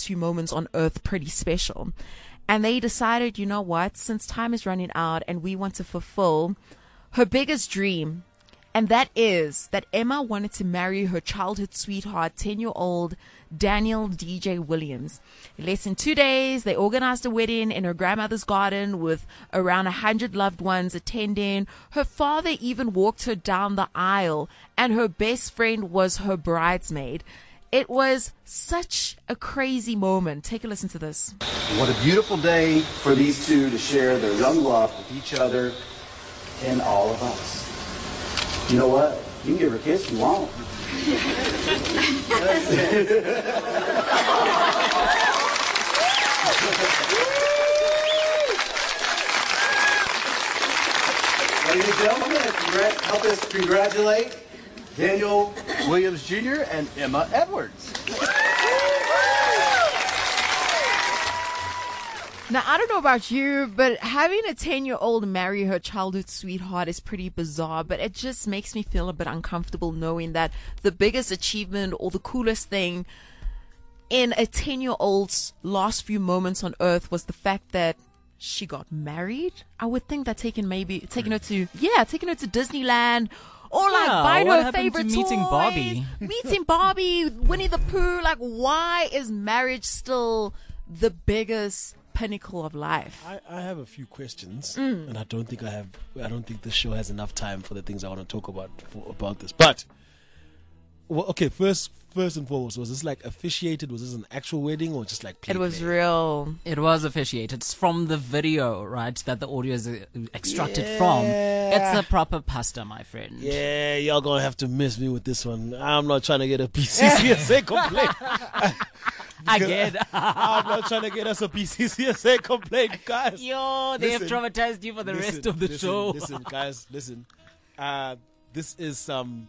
last few moments on Earth pretty special. And they decided, you know what, since time is running out and we want to fulfill her biggest dream, and that is that Emma wanted to marry her childhood sweetheart, 10-year-old Daniel DJ Williams. In less than 2 days, they organized a wedding in her grandmother's garden with around 100 loved ones attending. Her father even walked her down the aisle, and her best friend was her bridesmaid. It was such a crazy moment. Take a listen to this. What a beautiful day for these two to share their young love with each other and all of us. You know what? You can give her a kiss if you want. Ladies and gentlemen, help us congratulate Daniel Williams Jr. and Emma Edwards. Now, I don't know about you, but having a 10-year-old marry her childhood sweetheart is pretty bizarre, but it just makes me feel a bit uncomfortable knowing that the biggest achievement or the coolest thing in a 10-year-old's last few moments on Earth was the fact that she got married. I would think that taking her to Disneyland, or like buying her favorite toys. Meeting Barbie, Winnie the Pooh. Like, why is marriage still the biggest pinnacle of life? I have a few questions, and I don't think the show has enough time for the things I want to talk about this. But well, okay, first and foremost, was this like officiated? Was this an actual wedding or just like play? It was real. It was officiated. It's from the video, right, that the audio is extracted from. It's a proper pasta, my friend. Yeah, y'all gonna have to miss me with this one. I'm not trying to get a PCCSA complaint. Again. I'm not trying to get us a PCCSA complaint, guys. Yo, they have traumatized you for the rest of the show. Listen, guys, listen. This is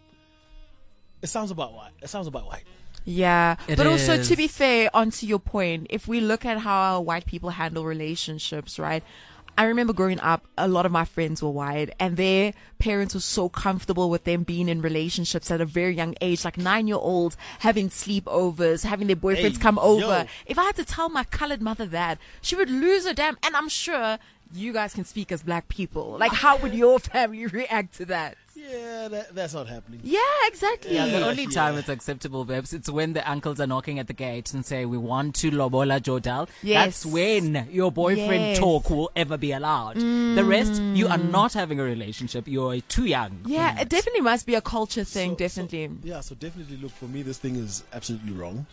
It sounds about white. Yeah, It but also is. to be fair, onto your point, if we look at how white people handle relationships, right? I remember growing up, a lot of my friends were white, and their parents were so comfortable with them being in relationships at a very young age, like 9-year-olds having sleepovers, having their boyfriends come over. Yo. If I had to tell my colored mother that, she would lose her damn, and I'm sure you guys can speak as black people. Like, how would your family react to that? Yeah, that's not happening. Yeah, exactly. Yeah, the only time it's acceptable, babes, it's when the uncles are knocking at the gate and say, we want to lobola Jodal. Yes. That's when your boyfriend Yes. talk will ever be allowed. The rest, you are not having a relationship. You're too young. for Yeah, that. it definitely must be a culture thing, So definitely. definitely look, for me, this thing is absolutely wrong.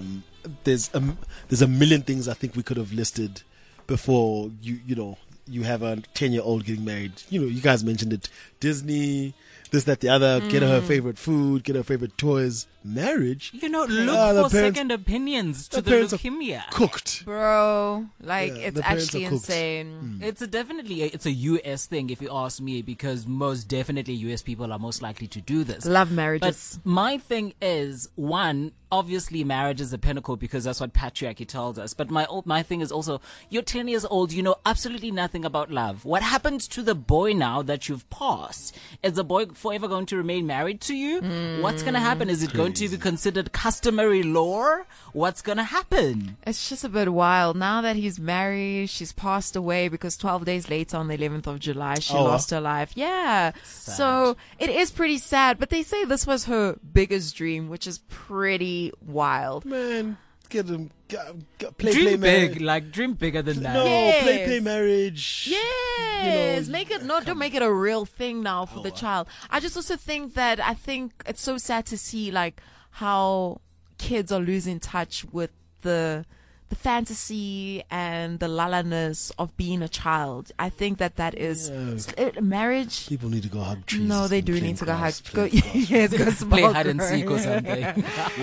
There's a million things I think we could have listed before you have a 10-year-old getting married. You guys mentioned it. Disney, this, that, the other, get her favorite food, get her favorite toys. Marriage? Look the for parents- second opinions to the parents are leukemia. Cooked. Bro, like, Yeah, it's the parents actually are cooked. insane. It's a US thing, if you ask me, because most definitely US people are most likely to do this. Love But marriages. my thing is, one, obviously marriage is the pinnacle because that's what patriarchy tells us. But my thing is also, you're 10 years old, you know absolutely nothing about love. What happens to the boy now that you've passed? Is the boy forever going to remain married to you? What's going to happen? Is it going to be considered customary law? What's going to happen? It's just a bit wild. Now that he's married, she's passed away because 12 days later on the 11th of July, she lost her life. Yeah. Sad. So it is pretty sad, but they say this was her biggest dream, which is pretty wild. Man, get them. Play Dream marriage. big, like dream bigger than that. No, Yes. play marriage. Yes, don't make it a real thing now for the wow. child. I just also think it's so sad to see like how kids are losing touch with the fantasy and the la-la-ness of being a child. I think that is marriage. People need to go hug trees. No, they and do play need to go hug. grass, Go, play grass. yes, go Play smoke. hide and seek or something.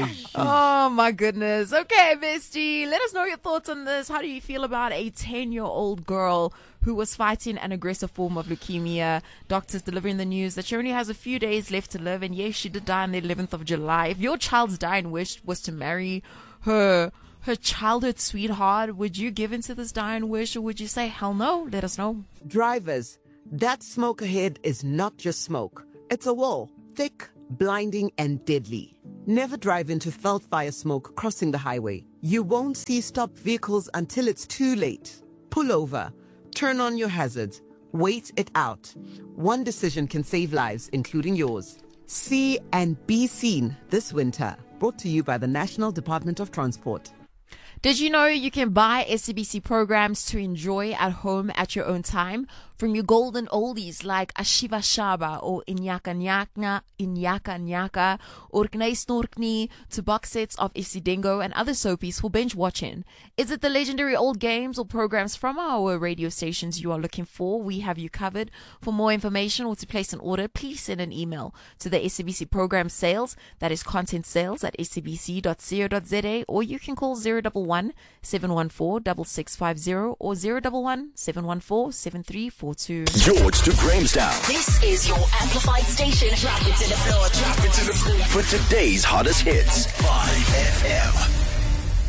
Oh my goodness. Okay, Bestie, let us know your thoughts on this. How do you feel about a 10-year-old girl who was fighting an aggressive form of leukemia? Doctors delivering the news that she only has a few days left to live, and yes, she did die on the 11th of July. If your child's dying wish was to marry her childhood sweetheart, would you give into this dying wish, or would you say hell no? Let us know. Drivers, that smoke ahead is not just smoke. It's a wall, thick, blinding, and deadly. Never drive into felt fire smoke crossing the highway. You won't see stopped vehicles until it's too late. Pull over. Turn on your hazards. Wait it out. One decision can save lives, including yours. See and be seen this winter. Brought to you by the National Department of Transport. Did you know you can buy SABC programs to enjoy at home at your own time? From your golden oldies like Ashiva Shaba or Inyaka Nyaka, or K'nai Snorkni, to box sets of Isidengo and other soapies for binge watching. Is it the legendary old games or programs from our radio stations you are looking for? We have you covered. For more information or to place an order, please send an email to the SABC program sales, that is content sales at sabc.co.za, or you can call 011 714 6650 or 011 714 7342. George to Grahamstown. This is your amplified station. Drop it to the floor. Drop it to the floor. For today's hottest hits. 5FM.